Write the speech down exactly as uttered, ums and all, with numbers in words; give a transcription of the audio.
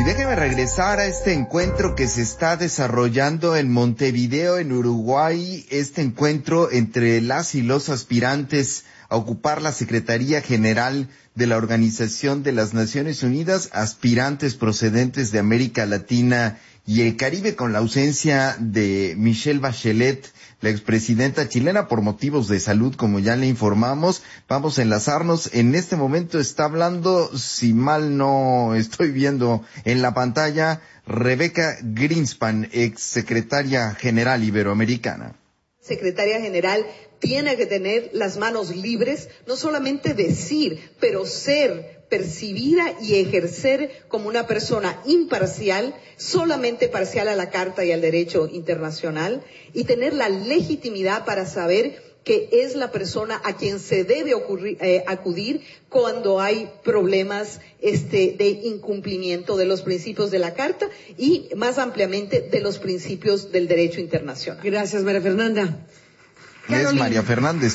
déjeme regresar a este encuentro que se está desarrollando en Montevideo, en Uruguay, este encuentro entre las y los aspirantes a ocupar la Secretaría General de la Organización de las Naciones Unidas, aspirantes procedentes de América Latina y el Caribe, con la ausencia de Michelle Bachelet, la expresidenta chilena, por motivos de salud, como ya le informamos. Vamos a enlazarnos. En este momento está hablando, si mal no estoy viendo en la pantalla, Rebeca Greenspan, exsecretaria general iberoamericana. Secretaria General tiene que tener las manos libres, no solamente decir, pero ser percibida y ejercer como una persona imparcial, solamente parcial a la Carta y al derecho internacional, y tener la legitimidad para saber que es la persona a quien se debe ocurrir, eh, acudir cuando hay problemas este, de incumplimiento de los principios de la Carta y, más ampliamente, de los principios del derecho internacional. Gracias, María Fernanda. Es María Fernández.